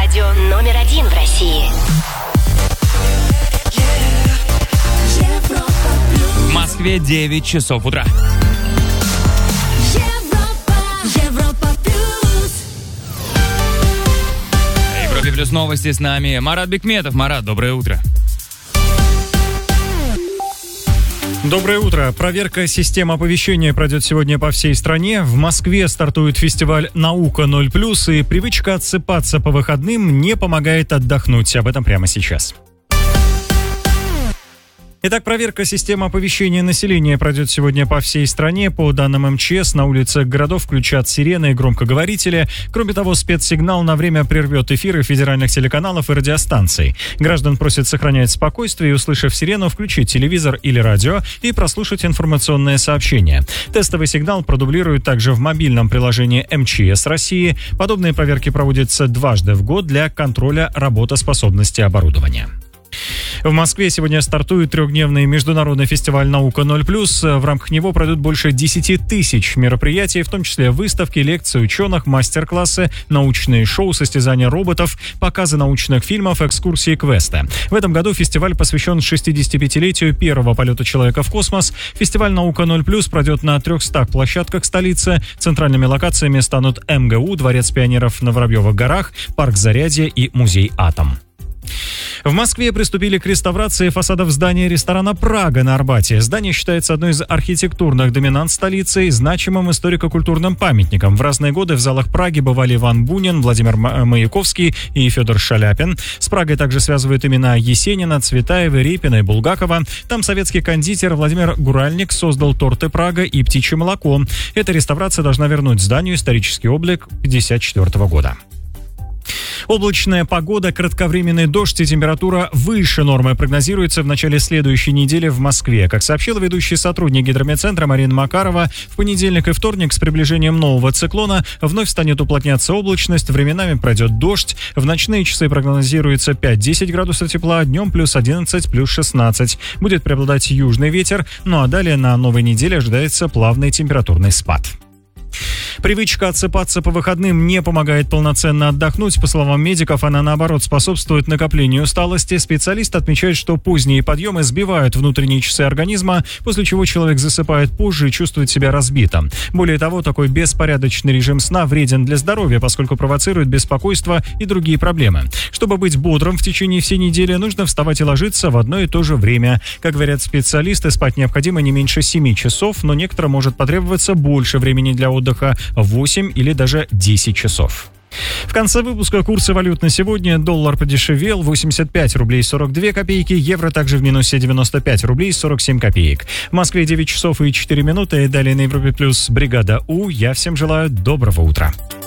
Радио номер 1 в России. В Москве 9 часов утра. Европе плюс новости, с нами Марат Бекметов. Марат, доброе утро. Доброе утро. Проверка систем оповещения пройдет сегодня по всей стране. В Москве стартует фестиваль «Наука 0+», и привычка отсыпаться по выходным не помогает отдохнуть. Об этом прямо сейчас. Итак, проверка системы оповещения населения пройдет сегодня по всей стране. По данным МЧС, на улицах городов включат сирены и громкоговорители. Кроме того, спецсигнал на время прервет эфиры федеральных телеканалов и радиостанций. Граждан просят сохранять спокойствие и, услышав сирену, включить телевизор или радио и прослушать информационное сообщение. Тестовый сигнал продублируют также в мобильном приложении МЧС России. Подобные проверки проводятся дважды в год для контроля работоспособности оборудования. В Москве сегодня стартует трехдневный международный фестиваль «Наука 0+». В рамках него пройдут больше 10 тысяч мероприятий, в том числе выставки, лекции ученых, мастер-классы, научные шоу, состязания роботов, показы научных фильмов, экскурсии, квесты. В этом году фестиваль посвящен 65-летию первого полета человека в космос. Фестиваль «Наука 0+» пройдет на 300 площадках столицы. Центральными локациями станут МГУ, Дворец пионеров на Воробьевых горах, парк Зарядье и музей «Атом». В Москве приступили к реставрации фасадов здания ресторана «Прага» на Арбате. Здание считается одной из архитектурных доминант столицы и значимым историко-культурным памятником. В разные годы в залах Праги бывали Иван Бунин, Владимир Маяковский и Федор Шаляпин. С Прагой также связывают имена Есенина, Цветаева, Репина и Булгакова. Там советский кондитер Владимир Гуральник создал торты «Прага» и птичье молоко. Эта реставрация должна вернуть зданию исторический облик 1954 года. Облачная погода, кратковременный дождь и температура выше нормы прогнозируется в начале следующей недели в Москве. Как сообщила ведущий сотрудник гидрометцентра Марина Макарова, в понедельник и вторник с приближением нового циклона вновь станет уплотняться облачность, временами пройдет дождь. В ночные часы прогнозируется 5-10 градусов тепла, днем плюс 11, плюс 16. Будет преобладать южный ветер, ну а далее на новой неделе ожидается плавный температурный спад. Привычка отсыпаться по выходным не помогает полноценно отдохнуть. По словам медиков, она, наоборот, способствует накоплению усталости. Специалист отмечает, что поздние подъемы сбивают внутренние часы организма, после чего человек засыпает позже и чувствует себя разбитым. Более того, такой беспорядочный режим сна вреден для здоровья, поскольку провоцирует беспокойство и другие проблемы. Чтобы быть бодрым в течение всей недели, нужно вставать и ложиться в одно и то же время. Как говорят специалисты, спать необходимо не меньше 7 часов, но некоторым может потребоваться больше времени для отдыха – 8 или даже 10 часов. В конце выпуска курсы валют на сегодня. Доллар подешевел, 85 рублей 42 копейки, евро также в минусе 95 рублей 47 копеек. В Москве 9 часов и 4 минуты. Далее на Европе плюс бригада У. Я всем желаю доброго утра.